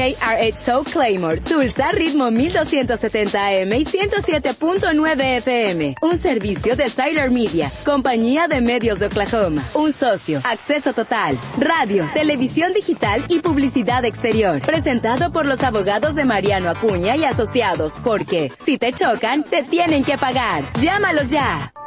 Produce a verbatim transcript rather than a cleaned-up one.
R ocho Claymore, Tulsa, ritmo mil doscientos setenta A M y ciento siete punto nueve F M. Un servicio de Tyler Media, compañía de medios de Oklahoma. Un socio, acceso total, radio, televisión digital y publicidad exterior. Presentado por los abogados de Mariano Acuña y Asociados, porque si te chocan, te tienen que pagar. Llámalos ya.